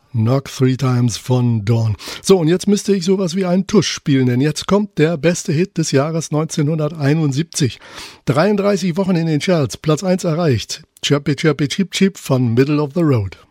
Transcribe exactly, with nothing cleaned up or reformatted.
Knock Three Times von Dawn. So, und jetzt müsste ich sowas wie einen Tusch spielen, denn jetzt kommt der beste Hit des Jahres neunzehnhunderteinundsiebzig. dreiunddreißig Wochen in den Charts, Platz eins erreicht. Chirpy Chirpy Chip Chip von Middle of the Road.